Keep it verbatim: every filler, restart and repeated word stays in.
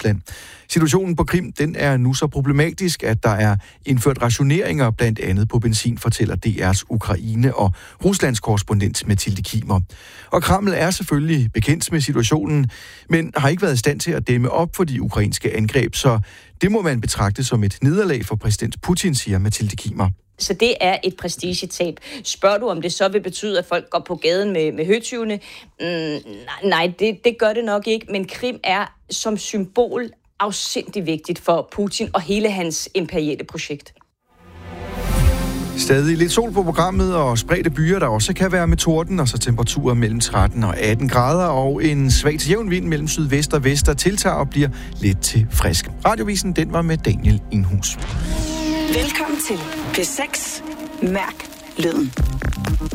Rusland. Situationen på Krim, den er nu så problematisk, at der er indført rationeringer blandt andet på benzin, fortæller D R's Ukraine- og Ruslands korrespondent Mathilde Kimer. Og Kreml er selvfølgelig bekendt med situationen, men har ikke været i stand til at dæmme op for de ukrainske angreb, så det må man betragte som et nederlag for præsident Putin, siger Mathilde Kimer. Så det er et prestigetab. Spørger du, om det så vil betyde, at folk går på gaden med, med høtyvene? Mm, nej, det, det gør det nok ikke, men Krim er som symbol afsindig vigtigt for Putin og hele hans imperiale projekt. Stadig lidt sol på programmet og spredte byer, der også kan være med torden, og så temperaturer mellem tretten og atten grader, og en svag til jævn vind mellem sydvest og vest, der tiltager og bliver lidt til frisk. Radiovisen, den var med Daniel Inghus. Velkommen til P seks. Mærk lyden.